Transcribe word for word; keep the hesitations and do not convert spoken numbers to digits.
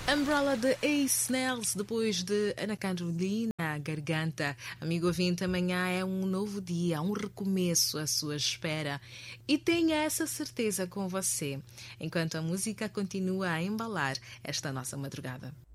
Umbrella de Ace Nels, depois de Ana Carolina Garganta. Amigo ouvinte, amanhã é um novo dia, um recomeço à sua espera. E tenha essa certeza com você, enquanto a música continua a embalar esta nossa madrugada.